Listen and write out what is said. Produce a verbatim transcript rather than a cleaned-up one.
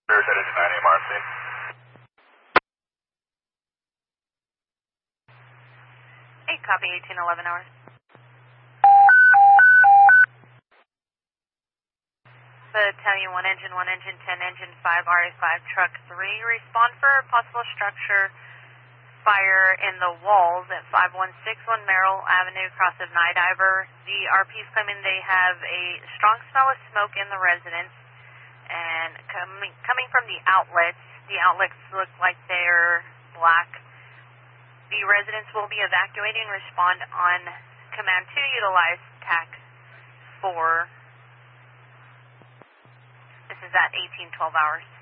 Third headed to nine A M R C. Hey, copy eighteen eleven hours. Battalion one engine, one engine, ten engine, five R A five, truck three. Respond for possible structure fire in the walls at five one six one Merrill Avenue, cross of Night Diver. The R P is claiming they have a strong smell of smoke in the residence, and coming coming from the outlets, the outlets look like they're black. The residents will be evacuating. Respond on command to utilize T A C four. This is at eighteen twelve hours.